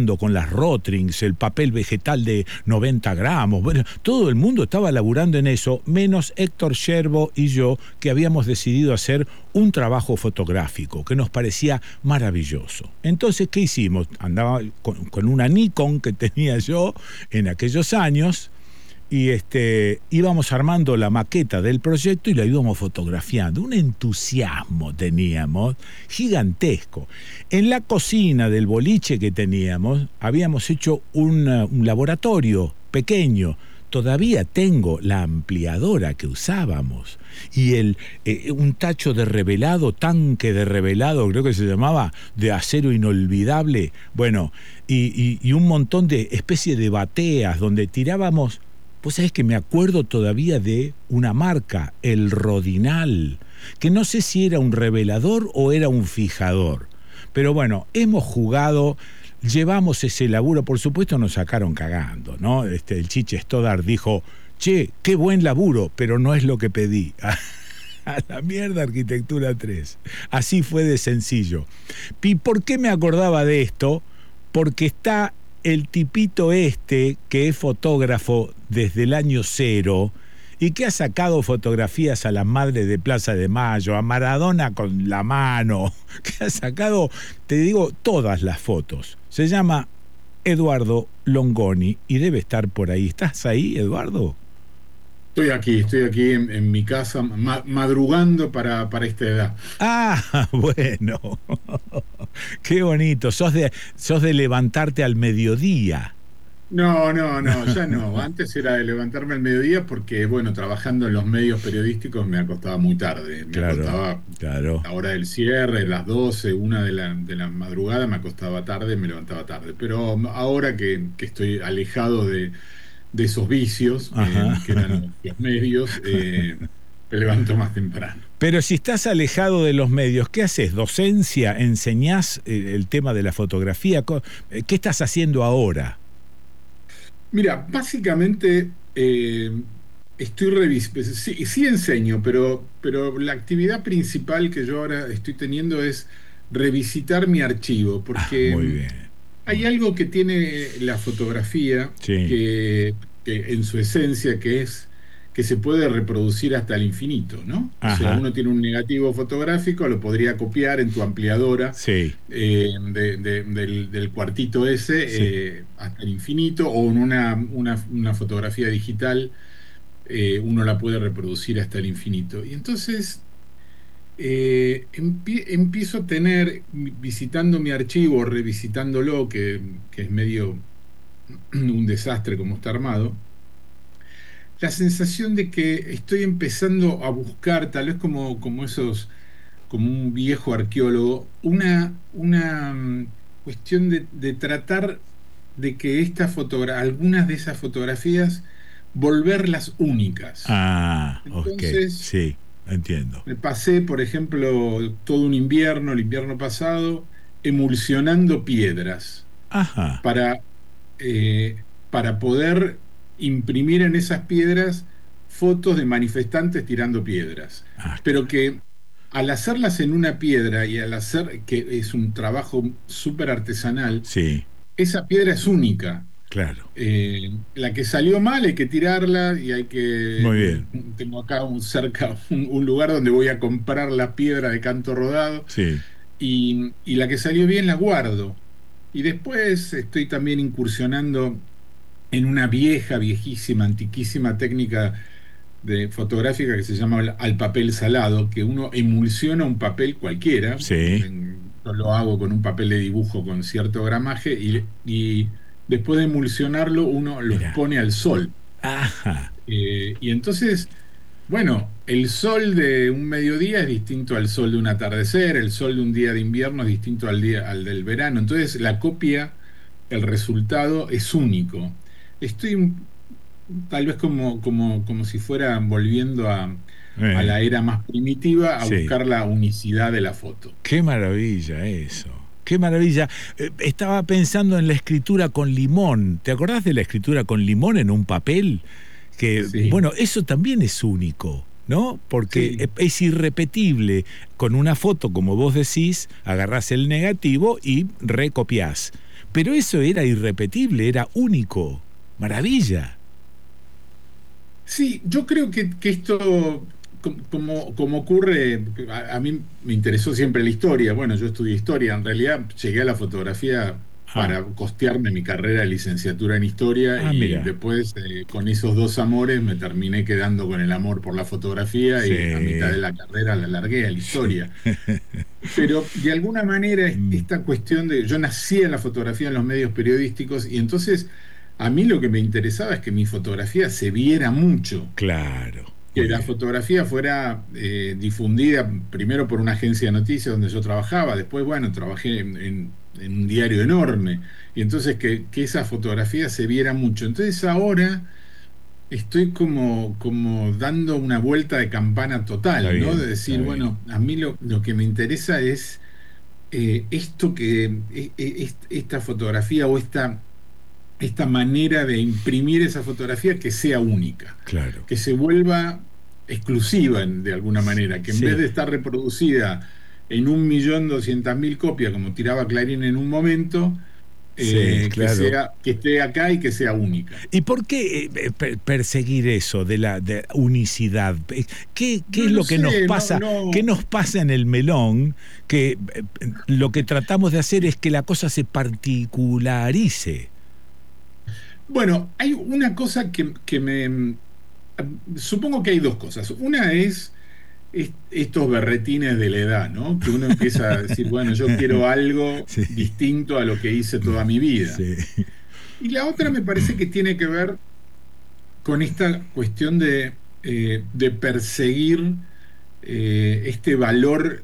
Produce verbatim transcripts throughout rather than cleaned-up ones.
laburando con las Rotrings, el papel vegetal de noventa gramos. Bueno, todo el mundo estaba laburando en eso, menos Héctor Scherbo y yo, que habíamos decidido hacer un trabajo fotográfico que nos parecía maravilloso. Entonces, ¿qué hicimos? Andaba con, con una Nikon que tenía yo en aquellos años, y este, íbamos armando la maqueta del proyecto y la íbamos fotografiando. Un entusiasmo teníamos gigantesco. En la cocina del boliche que teníamos habíamos hecho un, un laboratorio pequeño. Todavía tengo la ampliadora que usábamos y el, eh, un tacho de revelado, tanque de revelado, creo que se llamaba, de acero inolvidable. Bueno, y, y, y un montón de especie de bateas donde tirábamos. Vos sabés que me acuerdo todavía de una marca, el Rodinal, que no sé si era un revelador o era un fijador. Pero bueno, hemos jugado, llevamos ese laburo, por supuesto nos sacaron cagando, ¿no? Este, el Chiche Stoddard dijo, che, qué buen laburo, pero no es lo que pedí. A la mierda Arquitectura tres. Así fue de sencillo. ¿Y por qué me acordaba de esto? Porque está el tipito este que es fotógrafo desde el año cero y que ha sacado fotografías a las madres de Plaza de Mayo, a Maradona con la mano, que ha sacado, te digo, todas las fotos. Se llama Eduardo Longoni y debe estar por ahí. ¿Estás ahí, Eduardo? Estoy aquí, estoy aquí en, en mi casa, ma madrugando para, para esta edad. Ah, bueno. Qué bonito. Sos de, sos de levantarte al mediodía. No, no, no, ya no. Antes era de levantarme al mediodía porque, bueno, trabajando en los medios periodísticos me acostaba muy tarde. Me Claro, acostaba claro. a la hora del cierre, las doce, una de la, de la madrugada, me acostaba tarde, me levantaba tarde. Pero ahora que, que estoy alejado de, de esos vicios, eh, que eran los medios, eh, me levanto más temprano. Pero si estás alejado de los medios, ¿qué haces? ¿Docencia? ¿Enseñás el tema de la fotografía? ¿Qué estás haciendo ahora? Mira, básicamente eh, estoy revisando, sí, sí enseño, pero, pero la actividad principal que yo ahora estoy teniendo es revisitar mi archivo, Ah, porque muy bien. hay algo que tiene la fotografía Sí. que, que en su esencia, que es que se puede reproducir hasta el infinito, ¿no? O sea, Ajá. uno tiene un negativo fotográfico, lo podría copiar en tu ampliadora Sí. eh, de, de, del, del cuartito ese Sí. eh, hasta el infinito, o en una, una, una fotografía digital eh, uno la puede reproducir hasta el infinito. Y entonces eh, empie empiezo a tener, visitando mi archivo, revisitándolo, que, que es medio un desastre como está armado, la sensación de que estoy empezando a buscar, tal vez como, como esos, como un viejo arqueólogo, una, una um, cuestión de, de tratar de que esta fotogra algunas de esas fotografías volverlas únicas. Ah, ok. Entonces, Sí, entiendo. me pasé, por ejemplo, todo un invierno, el invierno pasado, emulsionando piedras Ajá. para, eh, para poder imprimir en esas piedras fotos de manifestantes tirando piedras. Ah, Pero que al hacerlas en una piedra y al hacer, que es un trabajo súper artesanal, sí, esa piedra es única. claro. Eh, la que salió mal hay que tirarla y hay que... Muy bien. Tengo acá un, cerca un, un lugar donde voy a comprar la piedra de canto rodado Sí. y, y la que salió bien la guardo. Y después estoy también incursionando en una vieja, viejísima, antiquísima técnica de fotográfica que se llama al, al papel salado, que uno emulsiona un papel cualquiera. Sí. En, yo lo hago con un papel de dibujo con cierto gramaje y, y después de emulsionarlo uno lo Mirá. expone al sol. Ajá. Eh, y entonces, bueno, el sol de un mediodía es distinto al sol de un atardecer, el sol de un día de invierno es distinto al día al del verano. Entonces la copia, el resultado es único. Estoy tal vez como, como, como si fuera volviendo a, a Eh, la era más primitiva, a sí. buscar la unicidad de la foto. Qué maravilla eso. Qué maravilla. Eh, estaba pensando en la escritura con limón. ¿Te acordás de la escritura con limón en un papel? Que, Sí, bueno, eso también es único, ¿no? Porque sí, es irrepetible. Con una foto, como vos decís, agarrás el negativo y recopiás. pero eso era irrepetible, era único. Maravilla. Sí, yo creo que, que esto, co- como, como ocurre, a, a mí me interesó siempre la historia. Bueno, yo estudié historia, en realidad llegué a la fotografía Ah, para costearme mi carrera de licenciatura en historia ah, y mira. después eh, con esos dos amores me terminé quedando con el amor por la fotografía y a mitad de Sí, la carrera la largué a la sí. historia. Pero de alguna manera es- Mm, esta cuestión de, yo nací en la fotografía en los medios periodísticos y entonces a mí lo que me interesaba es que mi fotografía se viera mucho, claro, que muy la bien. fotografía fuera eh, difundida primero por una agencia de noticias donde yo trabajaba, después, bueno, trabajé en, en- en un diario enorme y entonces que, que esa fotografía se viera mucho. Entonces ahora estoy como, como dando una vuelta de campana Está total, ¿no? De bien, está decir, bien. bueno, a mí lo, lo que me interesa es eh, esto que, e- e- est- esta fotografía o esta, esta manera de imprimir esa fotografía que sea única, Claro. que se vuelva exclusiva en- de alguna manera, que en vez Sí, de estar reproducida en un millón doscientas mil copias, como tiraba Clarín en un momento, sí, eh, que claro. sea, que esté acá y que sea única. ¿Y por qué eh, eh, per- perseguir eso de la de unicidad? Eh, ¿Qué, qué No es lo lo que nos sé, no, pasa? ¿Qué no. nos pasa en el melón? Que eh, lo que tratamos de hacer es que la cosa se particularice. Bueno, hay una cosa que, que me... Supongo que hay dos cosas. Una es est- estos berretines de la edad, ¿no? Que uno empieza a decir, bueno, yo quiero algo Sí, distinto a lo que hice toda mi vida. sí, Y la otra me parece que tiene que ver con esta cuestión de, eh, de perseguir eh, este valor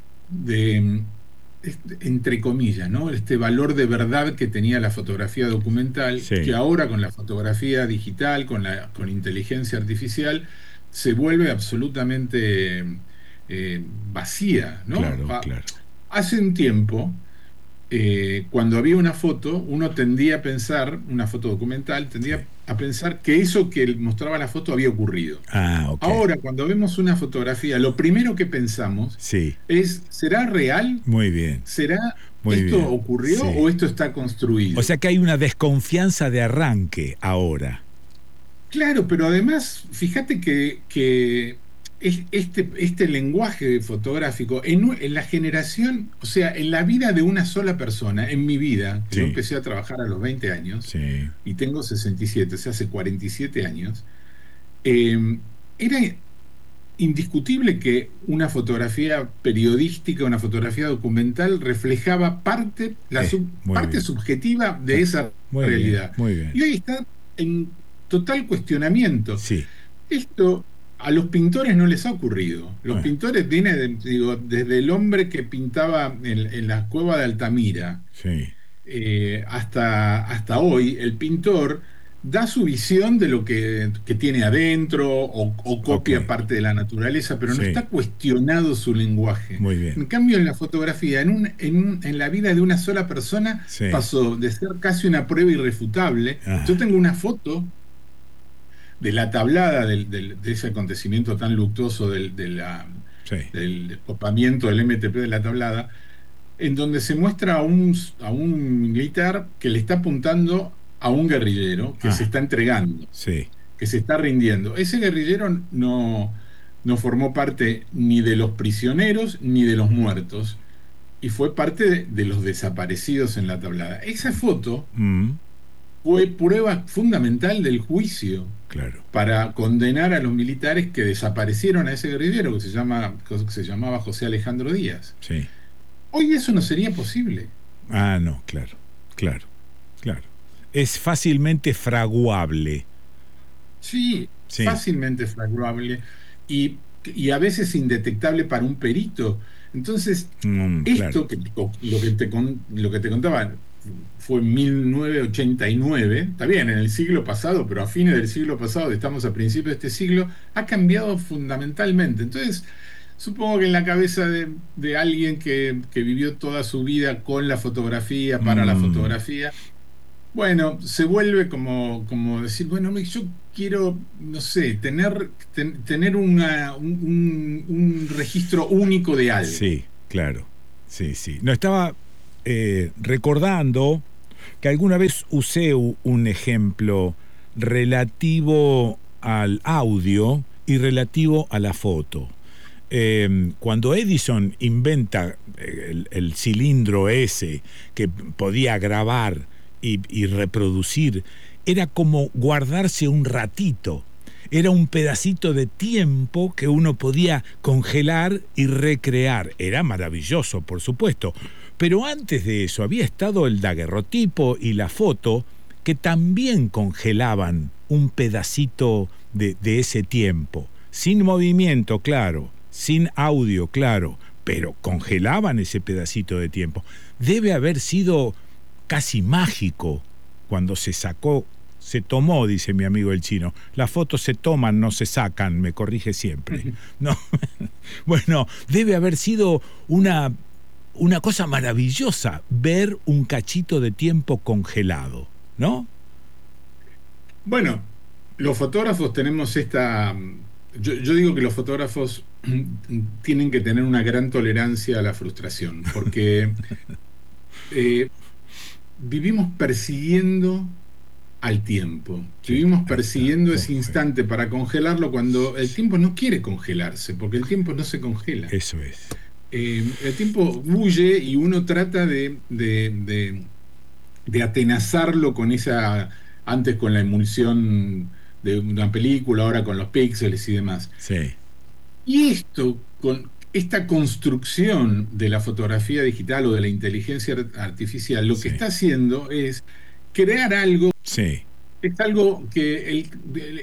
de, este- entre comillas, ¿no? Este valor de verdad que tenía la fotografía documental, que sí, ahora con la fotografía digital, con la, con inteligencia artificial, se vuelve absolutamente eh, vacía, ¿no? claro, Ha- claro. Hace un tiempo, eh, cuando había una foto, uno tendía a pensar, una foto documental, Sí. tendía a pensar que eso que mostraba la foto había ocurrido. Ah, ok. Ahora, cuando vemos una fotografía, lo primero que pensamos Sí, es, ¿será real? muy bien, ¿Será muy esto bien. ocurrió Sí. o esto está O construido? sea que hay una desconfianza de arranque ahora. Claro, pero además, fíjate que, que es- este, este lenguaje fotográfico, en, u- en la generación, o sea, en la vida de una sola persona, en mi vida, que yo Sí, empecé a trabajar a los veinte años sí, y tengo sesenta y siete, o sea, hace cuarenta y siete años, eh, era indiscutible que una fotografía periodística, una fotografía documental reflejaba parte, la eh, sub- muy parte bien. subjetiva de Ah, esa muy bien, realidad. muy bien. Y hoy está en total cuestionamiento. Sí, Esto a los pintores no les ha ocurrido. Los bueno, pintores vienen, digo, desde el hombre que pintaba en, en la cueva de Altamira, sí, eh, hasta, hasta hoy, el pintor da su visión de lo que, que tiene adentro o, o ok, copia parte de la naturaleza, pero no sí, está cuestionado su lenguaje. muy bien. En cambio, en la fotografía, en, un- en, un- en la vida de una sola persona, Sí, pasó de ser casi una prueba irrefutable. Yo ah, tengo una foto de la tablada del- del- de ese acontecimiento tan luctuoso del, de la- sí, del despopamiento del M T P de la tablada, en donde se muestra a un, a un militar que le está apuntando a un guerrillero que se ah, está entregando, sí, que se está rindiendo. Ese guerrillero no, no formó parte ni de los prisioneros ni de los muertos y fue parte de, de los desaparecidos en la tablada. Esa foto mm, fue prueba fundamental del juicio claro, para condenar a los militares que desaparecieron a ese guerrillero que se llama, que se llamaba José Alejandro Díaz. sí. Hoy eso no sería posible. Ah, no, claro, claro, claro. Es fácilmente fraguable. Sí, Sí, fácilmente fraguable y, y a veces indetectable para un perito. Entonces, mm, claro, esto que, lo que te, con- lo que te contaba fue en mil novecientos ochenta y nueve, está bien, en el siglo pasado, pero a fines del siglo pasado, estamos a principios de este siglo, ha cambiado fundamentalmente. Entonces, supongo que en la cabeza de, de alguien que, que vivió toda su vida con la fotografía, para la mm, fotografía, bueno, se vuelve como, como decir, bueno, me- yo quiero, no sé, tener, ten- tener una- un, un- un registro único de algo. sí, claro, sí, sí. No estaba eh, recordando que alguna vez usé un ejemplo relativo al audio y relativo a la foto. Eh, cuando Edison inventa el, el cilindro ese que podía grabar y, y reproducir, era como guardarse un ratito. Era un pedacito de tiempo que uno podía congelar y recrear. Era maravilloso, por supuesto. Pero antes de eso había estado el daguerrotipo y la foto, que también congelaban un pedacito de, de ese tiempo. Sin movimiento, claro. Sin audio, claro. Pero congelaban ese pedacito de tiempo. Debe haber sido casi mágico cuando se sacó. Se tomó, dice mi amigo el chino. Las fotos se toman, no se sacan, me corrige siempre. No. Bueno, debe haber sido una, una cosa maravillosa ver un cachito de tiempo congelado, ¿no? Bueno, los fotógrafos tenemos esta... Yo, yo digo que los fotógrafos tienen que tener una gran tolerancia a la frustración, porque eh, vivimos persiguiendo al tiempo. Vivimos persiguiendo ese instante para congelarlo cuando el tiempo no quiere congelarse, porque el tiempo no se congela. Eso es. Eh, el tiempo huye y uno trata de, de, de, de atenazarlo con esa, antes con la emulsión de una película, ahora con los píxeles y demás. Sí. Y esto, con esta construcción de la fotografía digital o de la inteligencia artificial, lo Sí. que está haciendo es crear algo. Sí. Es algo que, el,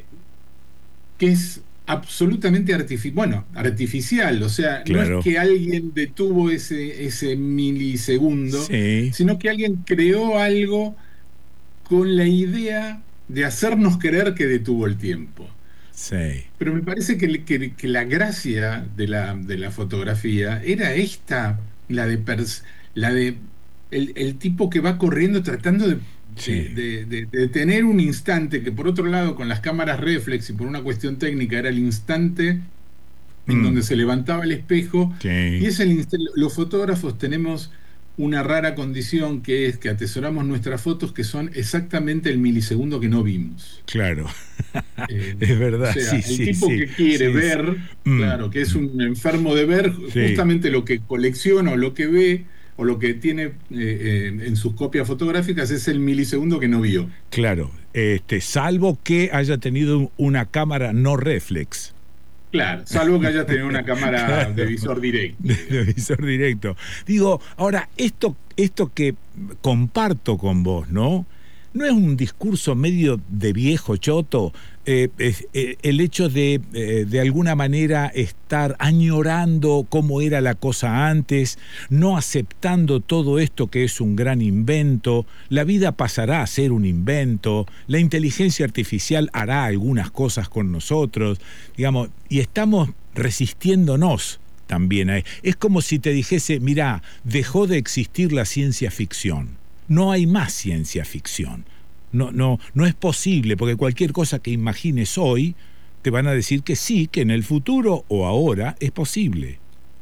que es absolutamente artificial, bueno, artificial, o sea, Claro. no es que alguien detuvo ese, ese milisegundo, Sí. sino que alguien creó algo con la idea de hacernos creer que detuvo el tiempo. Sí. Pero me parece que, que, que la gracia de la, de la fotografía era esta, la de, pers, la de el, el tipo que va corriendo tratando de Sí. De, de, de tener un instante que, por otro lado, con las cámaras reflex y por una cuestión técnica era el instante en Mm. donde se levantaba el espejo. Sí. Y es el inst- los fotógrafos tenemos una rara condición, que es que atesoramos nuestras fotos que son exactamente el milisegundo que no vimos. Claro. Eh, Es verdad, o sea, sí, el sí, tipo sí. que quiere Sí, ver, Mm. claro, que es un enfermo de ver, Sí. justamente lo que colecciona o lo que ve o lo que tiene eh, eh, en sus copias fotográficas es el milisegundo que no vio. Claro, este, salvo que haya tenido una cámara no reflex. Claro, salvo que haya tenido una cámara Claro. de visor directo. De, de visor directo. Digo, ahora, esto, esto que comparto con vos, ¿no? ¿No es un discurso medio de viejo choto? Eh, es, eh, el hecho de, eh, de alguna manera, estar añorando cómo era la cosa antes, no aceptando todo esto que es un gran invento, la vida pasará a ser un invento, la inteligencia artificial hará algunas cosas con nosotros, digamos, y estamos resistiéndonos también a... Es como si te dijese, mirá, dejó de existir la ciencia ficción. No hay más ciencia ficción. No, no, no es posible, porque cualquier cosa que imagines hoy, te van a decir que sí, que en el futuro o ahora es posible.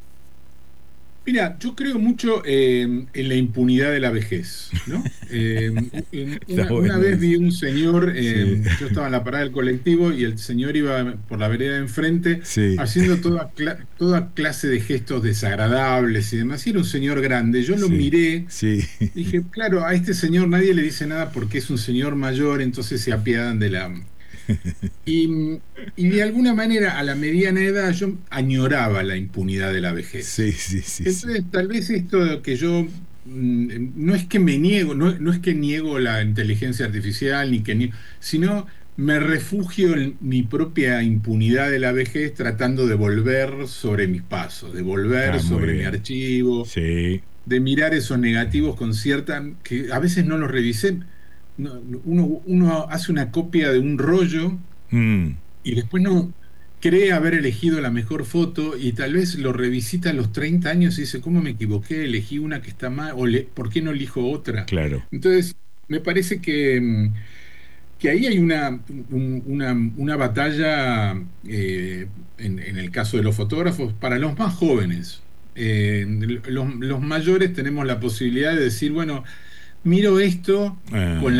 Mira, yo creo mucho eh, en la impunidad de la vejez, ¿no? Eh, en- una, bueno una vez eso. vi un señor, eh, Sí. yo estaba en la parada del colectivo y el señor iba por la vereda de enfrente Sí. haciendo toda, cla- toda clase de gestos desagradables y demás. Y era un señor grande. Yo lo Sí. miré, Sí. dije, claro, a este señor nadie le dice nada porque es un señor mayor, entonces se apiadan de la... Y, y de alguna manera, a la mediana edad, yo añoraba la impunidad de la vejez. Sí, sí, sí, sí. Entonces, tal vez esto que yo, mm, no es que me niego, no, no es que niego la inteligencia artificial, ni que nie- sino me refugio en mi propia impunidad de la vejez tratando de volver sobre mis pasos, de volver Ah, muy sobre mi bien. archivo, Sí. de mirar esos negativos con cierta, que a veces no los revisé. No, no, uno, uno hace una copia de un rollo Mm. y después no cree haber elegido la mejor foto y tal vez lo revisita a los treinta años y dice, ¿cómo me equivoqué? Elegí una que está mal, o le, ¿por qué no elijo otra? Claro. Entonces, me parece que, mm, que ahí hay una, un- una, una batalla, eh, en, en el caso de los fotógrafos, para los más jóvenes. Eh, los, los mayores tenemos la posibilidad de decir, bueno, miro esto Eh, con